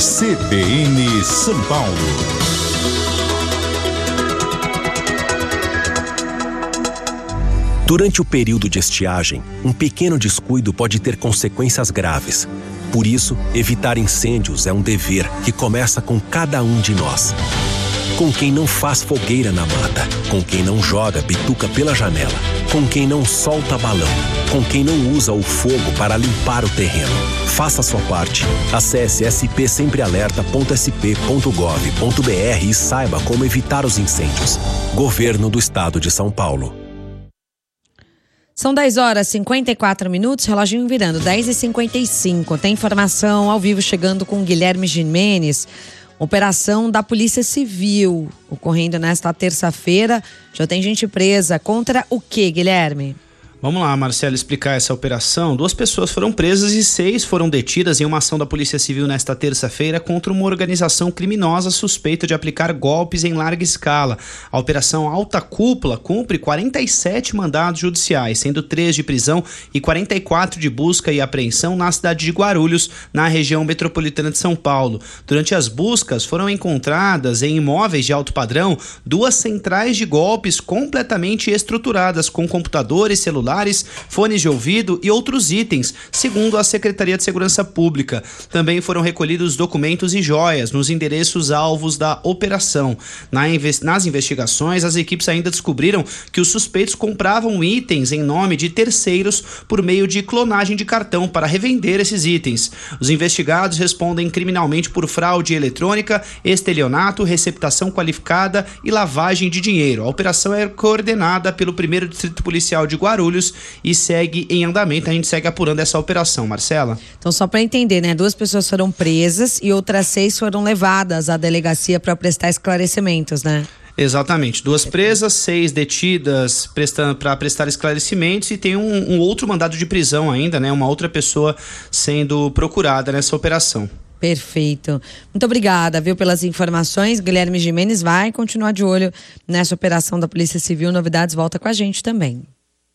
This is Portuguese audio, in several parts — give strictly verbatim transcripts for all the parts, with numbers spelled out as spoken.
C B N São Paulo. Durante o período de estiagem, um pequeno descuido pode ter consequências graves. Por isso, evitar incêndios é um dever que começa com cada um de nós. Com quem não faz fogueira na mata, com quem não joga bituca pela janela, com quem não solta balão, com quem não usa o fogo para limpar o terreno. Faça a sua parte. Acesse s p sempre alerta ponto s p ponto gov ponto b r e saiba como evitar os incêndios. Governo do Estado de São Paulo. São dez horas e cinquenta e quatro minutos, reloginho virando, dez e cinquenta e cinco. Tem informação ao vivo chegando com Guilherme Gimenez. Operação da Polícia Civil, ocorrendo nesta terça-feira. Já tem gente presa. Contra o quê, Guilherme? Vamos lá, Marcelo, explicar essa operação. Duas pessoas foram presas e seis foram detidas em uma ação da Polícia Civil nesta terça-feira contra uma organização criminosa suspeita de aplicar golpes em larga escala. A Operação Alta Cúpula cumpre quarenta e sete mandados judiciais, sendo três de prisão e quarenta e quatro de busca e apreensão na cidade de Guarulhos, na região metropolitana de São Paulo. Durante as buscas, foram encontradas em imóveis de alto padrão duas centrais de golpes completamente estruturadas, com computadores, celulares, fones de ouvido e outros itens, segundo a Secretaria de Segurança Pública. Também foram recolhidos documentos e joias nos endereços alvos da operação. Nas investigações, as equipes ainda descobriram que os suspeitos compravam itens em nome de terceiros por meio de clonagem de cartão para revender esses itens. Os investigados respondem criminalmente por fraude eletrônica, estelionato, receptação qualificada e lavagem de dinheiro. A operação é coordenada pelo primeiro Distrito Policial de Guarulhos e segue em andamento. A gente segue apurando essa operação, Marcela. Então, só para entender, né? Duas pessoas foram presas e outras seis foram levadas à delegacia para prestar esclarecimentos, né? Exatamente. Duas presas, seis detidas para prestar esclarecimentos e tem um, um outro mandado de prisão ainda, né? Uma outra pessoa sendo procurada nessa operação. Perfeito. Muito obrigada, viu, pelas informações. Guilherme Gimenez vai continuar de olho nessa operação da Polícia Civil. Novidades, volta com a gente também.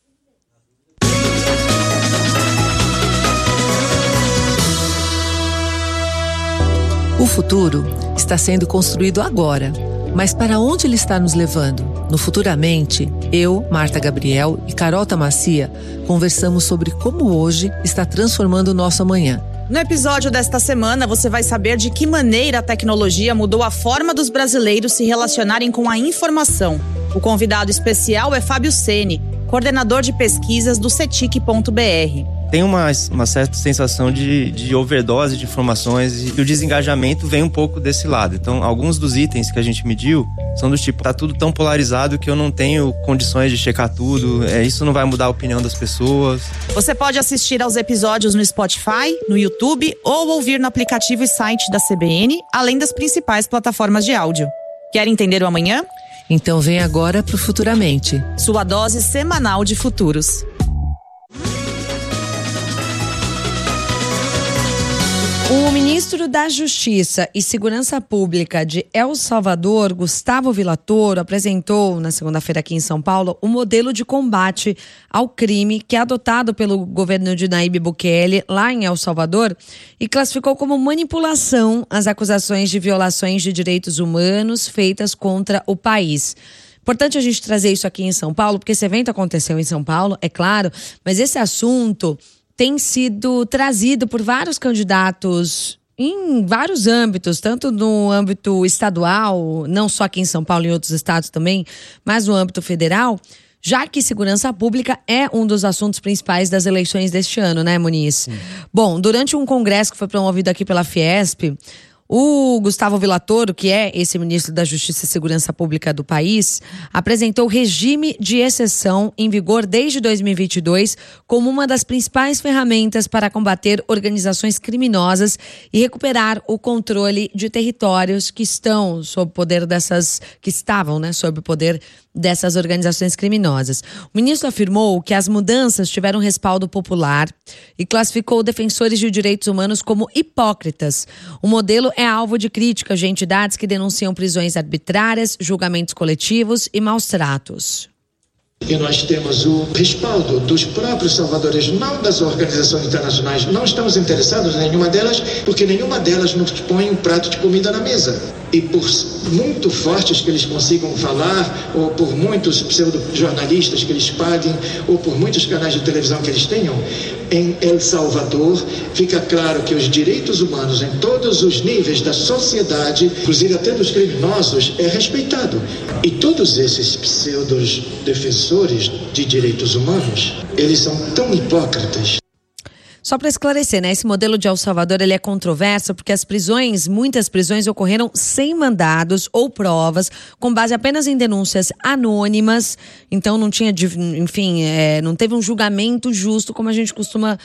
O futuro está sendo construído agora, mas para onde ele está nos levando? No Futuramente, eu, Marta Gabriel e Carol Tamacia conversamos sobre como hoje está transformando o nosso amanhã. No episódio desta semana, você vai saber de que maneira a tecnologia mudou a forma dos brasileiros se relacionarem com a informação. O convidado especial é Fábio Ceni, coordenador de pesquisas do cetic ponto b r. Tem uma, uma certa sensação de, de overdose de informações e o desengajamento vem um pouco desse lado. Então, alguns dos itens que a gente mediu são do tipo, tá tudo tão polarizado que eu não tenho condições de checar tudo, é, isso não vai mudar a opinião das pessoas. Você pode assistir aos episódios no Spotify, no YouTube ou ouvir no aplicativo e site da C B N, além das principais plataformas de áudio. Quer entender o amanhã? Então vem agora pro Futuramente. Sua dose semanal de futuros. O ministro da Justiça e Segurança Pública de El Salvador, Gustavo Villatoro, apresentou na segunda-feira aqui em São Paulo o modelo de combate ao crime que é adotado pelo governo de Nayib Bukele lá em El Salvador e classificou como manipulação as acusações de violações de direitos humanos feitas contra o país. Importante a gente trazer isso aqui em São Paulo, porque esse evento aconteceu em São Paulo, é claro, mas esse assunto tem sido trazido por vários candidatos em vários âmbitos, tanto no âmbito estadual, não só aqui em São Paulo e em outros estados também, mas no âmbito federal, já que segurança pública é um dos assuntos principais das eleições deste ano, né, Muniz? Sim. Bom, durante um congresso que foi promovido aqui pela Fiesp, o Gustavo Villatoro, que é esse ministro da Justiça e Segurança Pública do país, apresentou o regime de exceção em vigor desde dois mil e vinte e dois como uma das principais ferramentas para combater organizações criminosas e recuperar o controle de territórios que estão sob poder dessas, que estavam, né, sob o poder dessas organizações criminosas. O ministro afirmou que as mudanças tiveram respaldo popular e classificou defensores de direitos humanos como hipócritas. O modelo é alvo de críticas de entidades que denunciam prisões arbitrárias, julgamentos coletivos e maus tratos. E nós temos o respaldo dos próprios salvadores, não das organizações internacionais. Não estamos interessados em nenhuma delas, porque nenhuma delas nos põe um prato de comida na mesa. E por muito fortes que eles consigam falar, ou por muitos pseudo-jornalistas que eles paguem, ou por muitos canais de televisão que eles tenham, em El Salvador fica claro que os direitos humanos em todos os níveis da sociedade, inclusive até dos criminosos, é respeitado. E todos esses pseudos defensores de direitos humanos, eles são tão hipócritas. Só para esclarecer, né? Esse modelo de El Salvador, ele é controverso porque as prisões, muitas prisões ocorreram sem mandados ou provas, com base apenas em denúncias anônimas. Então não tinha, enfim, é, não teve um julgamento justo como a gente costuma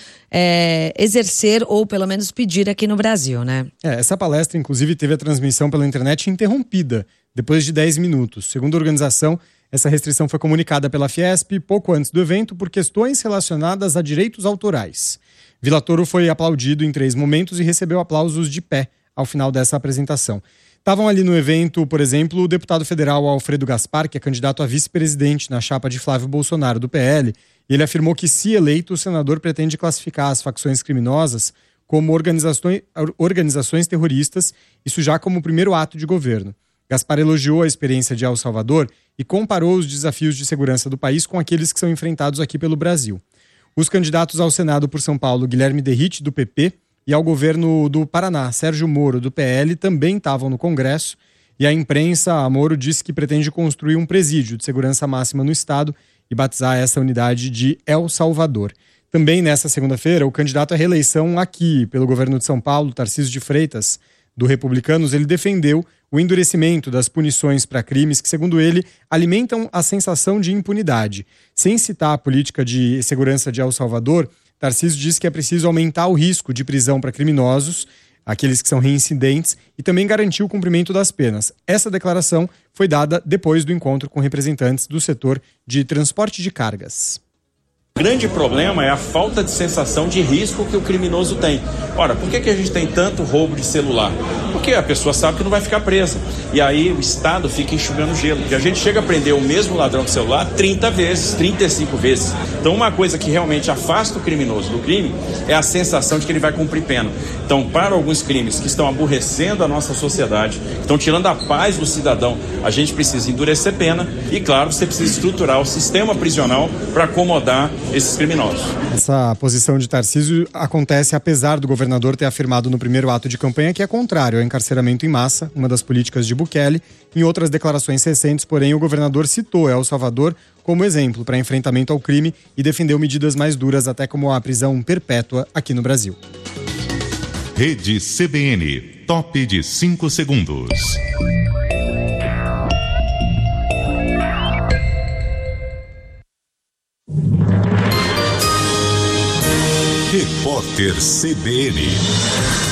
é, exercer ou pelo menos pedir aqui no Brasil, né? É, essa palestra, inclusive, teve a transmissão pela internet interrompida depois de dez minutos. Segundo a organização, essa restrição foi comunicada pela Fiesp pouco antes do evento por questões relacionadas a direitos autorais. Vila Toro foi aplaudido em três momentos e recebeu aplausos de pé ao final dessa apresentação. Estavam ali no evento, por exemplo, o deputado federal Alfredo Gaspar, que é candidato a vice-presidente na chapa de Flávio Bolsonaro, do P L. E ele afirmou que, se eleito, o senador pretende classificar as facções criminosas como organizações, organizações terroristas, isso já como o primeiro ato de governo. Gaspar elogiou a experiência de El Salvador e comparou os desafios de segurança do país com aqueles que são enfrentados aqui pelo Brasil. Os candidatos ao Senado por São Paulo, Guilherme Derrite, do P P, e ao governo do Paraná, Sérgio Moro, do P L, também estavam no Congresso. E a imprensa, a Moro disse que pretende construir um presídio de segurança máxima no estado e batizar essa unidade de El Salvador. Também nesta segunda-feira, o candidato à reeleição aqui pelo governo de São Paulo, Tarcísio de Freitas, do Republicanos, ele defendeu o endurecimento das punições para crimes que, segundo ele, alimentam a sensação de impunidade. Sem citar a política de segurança de El Salvador, Tarcísio diz que é preciso aumentar o risco de prisão para criminosos, aqueles que são reincidentes, e também garantir o cumprimento das penas. Essa declaração foi dada depois do encontro com representantes do setor de transporte de cargas. O grande problema é a falta de sensação de risco que o criminoso tem. Ora, por que que a gente tem tanto roubo de celular? Porque a pessoa sabe que não vai ficar presa. E aí o Estado fica enxugando gelo. Porque a gente chega a prender o mesmo ladrão de celular trinta vezes, trinta e cinco vezes. Então uma coisa que realmente afasta o criminoso do crime é a sensação de que ele vai cumprir pena. Então, para alguns crimes que estão aborrecendo a nossa sociedade, que estão tirando a paz do cidadão, a gente precisa endurecer pena e, claro, você precisa estruturar o sistema prisional para acomodar esses criminosos. Essa posição de Tarcísio acontece apesar do governador ter afirmado no primeiro ato de campanha que é contrário ao encarceramento em massa, uma das políticas de Bukele. Em outras declarações recentes, porém, o governador citou El Salvador como exemplo para enfrentamento ao crime e defendeu medidas mais duras, até como a prisão perpétua aqui no Brasil. Rede C B N, top de cinco segundos. Repórter C B N.